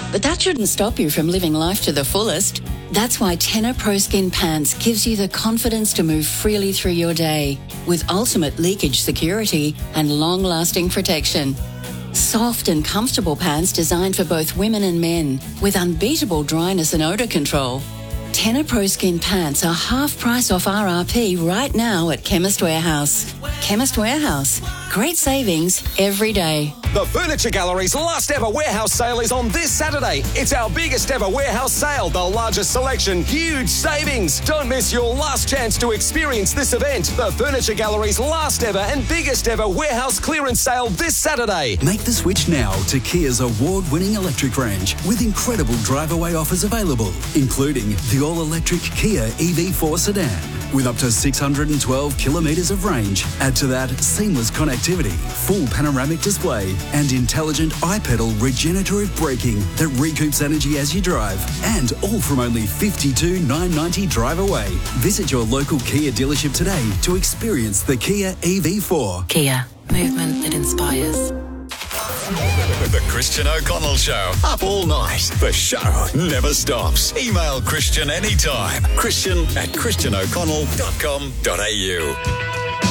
But that shouldn't stop you from living life to the fullest. That's why Tenor Pro Skin Pants gives you the confidence to move freely through your day with ultimate leakage security and long-lasting protection. Soft and comfortable pants designed for both women and men with unbeatable dryness and odour control. Tenor Pro Skin Pants are half price off RRP right now at Chemist Warehouse. Chemist Warehouse. Great savings every day. The Furniture Gallery's last ever warehouse sale is on this Saturday. It's our biggest ever warehouse sale, the largest selection, huge savings. Don't miss your last chance to experience this event. The Furniture Gallery's last ever and biggest ever warehouse clearance sale this Saturday. Make the switch now to Kia's award-winning electric range with incredible drive-away offers available, including the all-electric Kia EV4 sedan with up to 612 kilometres of range. Add to that seamless connectivity, full panoramic display, and intelligent iPedal regenerative braking that recoups energy as you drive. And all from only $52,990 drive away. Visit your local Kia dealership today to experience the Kia EV4. Kia, movement that inspires. The Christian O'Connell Show. Up all night. The show never stops. Email Christian anytime. Christian@christianoconnell.com.au.